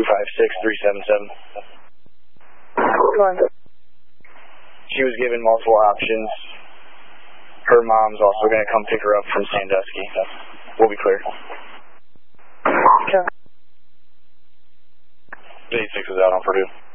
Go on. She was given multiple options. Her mom's also going to come pick her up from Sandusky. We'll be clear. Okay. 86 is out on Purdue.